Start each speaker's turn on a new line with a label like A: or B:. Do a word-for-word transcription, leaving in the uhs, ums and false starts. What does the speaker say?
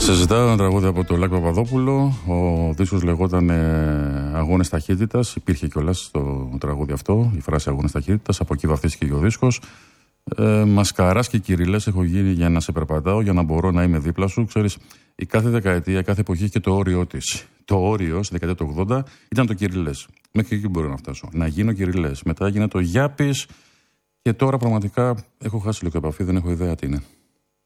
A: Σας ζητάω ένα τραγούδι από το Λάκη Παπαδόπουλο. Ο δίσκος λεγόταν ε, Αγώνες Ταχύτητας. Υπήρχε κιόλας στο τραγούδι αυτό η φράση Αγώνες Ταχύτητας. Από εκεί βαφτίστηκε και ο δίσκος. Ε, Μασκαράς και Κυριλές έχω γίνει για να σε περπατάω, για να μπορώ να είμαι δίπλα σου. Ξέρεις, η κάθε δεκαετία, κάθε εποχή έχει και το όριό της. Το όριο στη δεκαετία του ογδόντα ήταν το Κυριλές. Μέχρι εκεί μπορώ να φτάσω. Να γίνω Κυριλές. Μετά έγινε το Γιάπης. Και τώρα πραγματικά έχω χάσει λίγο επαφή, δεν έχω ιδέα τι είναι.